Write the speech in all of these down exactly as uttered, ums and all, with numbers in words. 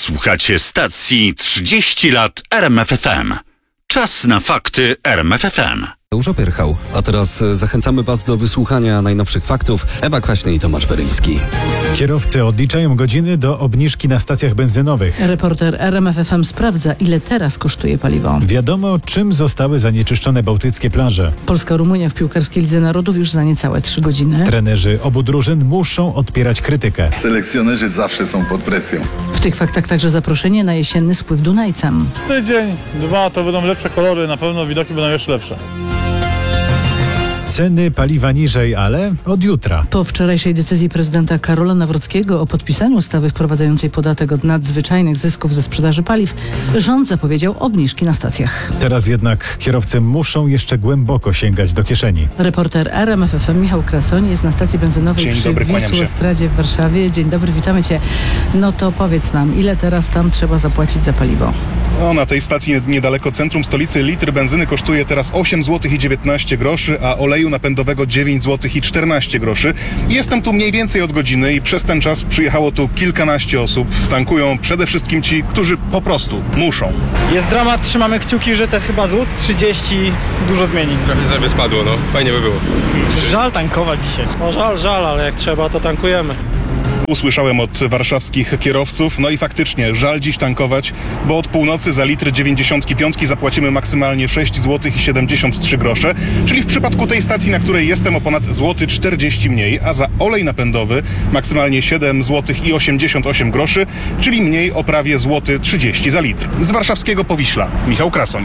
Słuchacie stacji trzydzieści lat R M F F M. Czas na fakty R M F F M. Dużo Pyrchał. A teraz zachęcamy Was do wysłuchania najnowszych faktów. Ewa Kwaśny i Tomasz Weryński. Kierowcy odliczają godziny do obniżki na stacjach benzynowych. Reporter R M F F M sprawdza, ile teraz kosztuje paliwo. Wiadomo, czym zostały zanieczyszczone bałtyckie plaże. Polska-Rumunia w piłkarskiej Lidze Narodów już za niecałe trzy godziny. Trenerzy obu drużyn muszą odpierać krytykę. Selekcjonerzy zawsze są pod presją. W tych faktach także zaproszenie na jesienny spływ Dunajcem. Z tydzień, dwa to będą lepsze kolory, na pewno widoki będą jeszcze lepsze. Ceny paliwa niżej, ale od jutra. Po wczorajszej decyzji prezydenta Karola Nawrockiego o podpisaniu ustawy wprowadzającej podatek od nadzwyczajnych zysków ze sprzedaży paliw, rząd zapowiedział obniżki na stacjach. Teraz jednak kierowcy muszą jeszcze głęboko sięgać do kieszeni. Reporter R M F F M Michał Krasoń jest na stacji benzynowej Dzień przy dobry, kłaniam się. Wisłostradzie w Warszawie. Dzień dobry, witamy Cię. No to powiedz nam, ile teraz tam trzeba zapłacić za paliwo? No, na tej stacji niedaleko centrum stolicy litr benzyny kosztuje teraz osiem złotych i dziewiętnaście groszy, a oleju napędowego dziewięć złotych i czternaście groszy. Jestem tu mniej więcej od godziny i przez ten czas przyjechało tu kilkanaście osób. Tankują przede wszystkim ci, którzy po prostu muszą. Jest dramat, trzymamy kciuki, że te chyba złot trzydzieści dużo zmieni. Prawie żeby spadło, no. Fajnie by było. Żal tankować dzisiaj. No żal, żal, ale jak trzeba, to tankujemy. Usłyszałem od warszawskich kierowców, no i faktycznie żal dziś tankować, bo od północy za litr dziewięćdziesiąt pięć zapłacimy maksymalnie sześć złotych i siedemdziesiąt trzy grosze, czyli w przypadku tej stacji, na której jestem, o ponad złoty czterdzieści mniej, a za olej napędowy maksymalnie siedem złotych i osiemdziesiąt osiem groszy, czyli mniej o prawie złoty trzydzieści za litr. Z warszawskiego Powiśla, Michał Krasoń.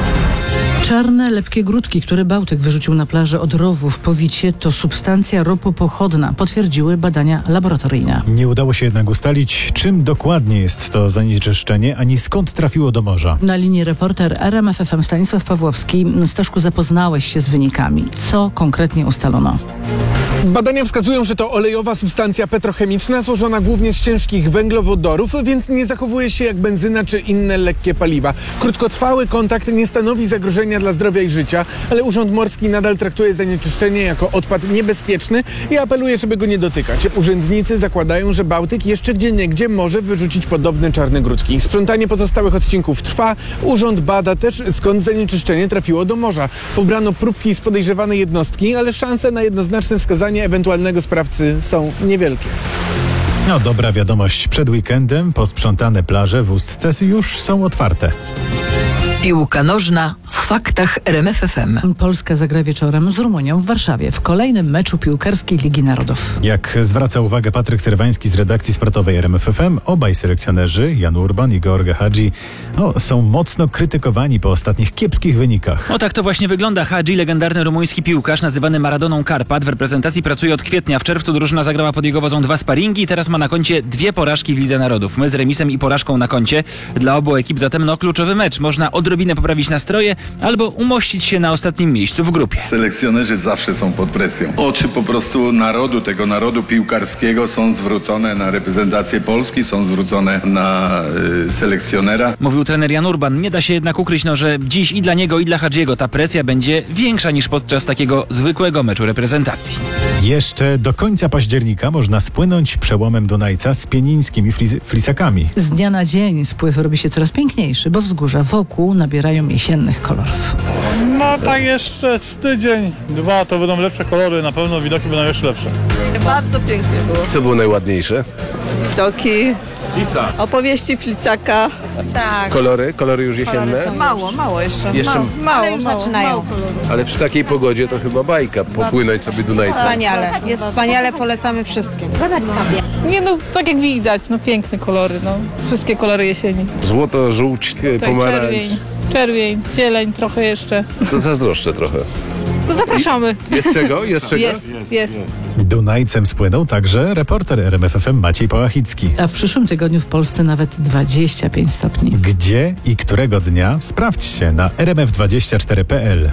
Czarne, lepkie grudki, które Bałtyk wyrzucił na plażę od Rowu w Powicie, to substancja ropopochodna, potwierdziły badania laboratoryjne. Nie udało się jednak ustalić, czym dokładnie jest to zanieczyszczenie, ani skąd trafiło do morza. Na linii reporter R M F F M Stanisław Pawłowski. Staszku, zapoznałeś się z wynikami. Co konkretnie ustalono? Badania wskazują, że to olejowa substancja petrochemiczna złożona głównie z ciężkich węglowodorów, więc nie zachowuje się jak benzyna czy inne lekkie paliwa. Krótkotrwały kontakt nie stanowi zagrożenia dla zdrowia i życia, ale Urząd Morski nadal traktuje zanieczyszczenie jako odpad niebezpieczny i apeluje, żeby go nie dotykać. Urzędnicy zakładają, że Bałtyk jeszcze gdzieniegdzie może wyrzucić podobne czarne grudki. Sprzątanie pozostałych odcinków trwa. Urząd bada też, skąd zanieczyszczenie trafiło do morza. Pobrano próbki z podejrzewanej jednostki, ale szanse na jednoznaczne wskazanie ewentualnego sprawcy są niewielkie. No dobra wiadomość, przed weekendem posprzątane plaże w Ustce już są otwarte. Piłka nożna w faktach R M F F M. Polska zagra wieczorem z Rumunią w Warszawie w kolejnym meczu piłkarskiej Ligi Narodów. Jak zwraca uwagę Patryk Serwański z redakcji sportowej R M F F M, obaj selekcjonerzy, Jan Urban i George Hadzi, no, są mocno krytykowani po ostatnich kiepskich wynikach. O tak to właśnie wygląda. Hadzi, legendarny rumuński piłkarz, nazywany Maradoną Karpat, w reprezentacji pracuje od kwietnia. W czerwcu drużyna zagrała pod jego wodzą dwa sparingi i teraz ma na koncie dwie porażki w Lidze Narodów. My z remisem i porażką na koncie. Dla obu ekip zatem no kluczowy mecz. Można odrobinę poprawić nastroje albo umościć się na ostatnim miejscu w grupie. Selekcjonerzy zawsze są pod presją. Oczy po prostu narodu, tego narodu piłkarskiego są zwrócone na reprezentację Polski, są zwrócone na y, selekcjonera. Mówił trener Jan Urban. Nie da się jednak ukryć, no, że dziś i dla niego, i dla Hadziego ta presja będzie większa niż podczas takiego zwykłego meczu reprezentacji. Jeszcze do końca października można spłynąć przełomem Dunajca z pienińskimi flis- flisakami. Z dnia na dzień spływ robi się coraz piękniejszy, bo wzgórza wokół nabierają jesiennych kolorów. No tak jeszcze z tydzień, dwa to będą lepsze kolory, na pewno widoki będą jeszcze lepsze. Bardzo pięknie było. Co było najładniejsze? Widoki, Lisa. opowieści Flicaka. Tak. Kolory? Kolory już jesienne? Mało, mało jeszcze. Jeszcze- Mało, mało, mało, mało kolorów. Ale przy takiej pogodzie to chyba bajka, popłynąć sobie Dunajcem. Wspaniale, jest wspaniale, polecamy wszystkim. Zobacz sobie. Nie no, tak jak widać, no piękne kolory, no. Wszystkie kolory jesieni. Złoto, żółć, Tak, pomarańcz. czerwień, czerwień, zieleń trochę jeszcze. To zazdroszczę trochę. To zapraszamy. Jest czego? Jest czego? Jest, jest. Dunajcem spłynął także reporter R M F F M Maciej Pałachicki. A w przyszłym tygodniu w Polsce nawet dwadzieścia pięć stopni. Gdzie i którego dnia? Sprawdźcie na r m f dwadzieścia cztery kropka p l.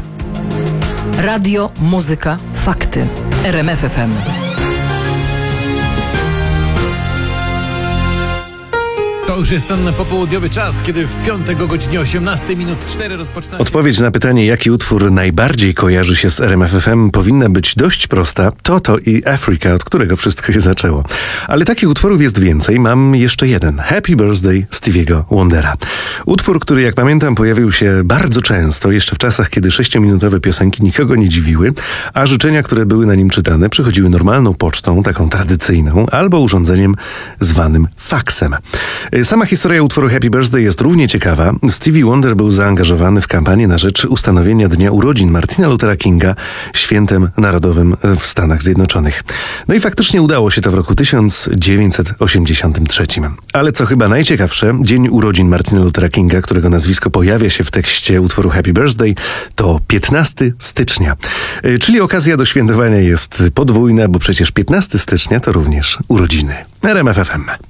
Radio, muzyka, fakty. R M F F M. To już jest ten popołudniowy czas, kiedy w piątek o godzinie osiemnastej minut cztery rozpoczyna... Odpowiedź na pytanie, jaki utwór najbardziej kojarzy się z R M F F M, powinna być dość prosta. Toto i Africa, od którego wszystko się zaczęło. Ale takich utworów jest więcej. Mam jeszcze jeden. Happy Birthday Stevie'ego Wondera. Utwór, który jak pamiętam pojawił się bardzo często, jeszcze w czasach, kiedy sześciominutowe piosenki nikogo nie dziwiły, a życzenia, które były na nim czytane, przychodziły normalną pocztą, taką tradycyjną, albo urządzeniem zwanym faksem. Sama historia utworu Happy Birthday jest równie ciekawa. Stevie Wonder był zaangażowany w kampanię na rzecz ustanowienia dnia urodzin Martina Luthera Kinga świętem narodowym w Stanach Zjednoczonych. No i faktycznie udało się to w roku tysiąc dziewięćset osiemdziesiątym trzecim. Ale co chyba najciekawsze, dzień urodzin Martina Luthera Kinga, którego nazwisko pojawia się w tekście utworu Happy Birthday, to piętnastego stycznia. Czyli okazja do świętowania jest podwójna, bo przecież piętnastego stycznia to również urodziny. R M F F M.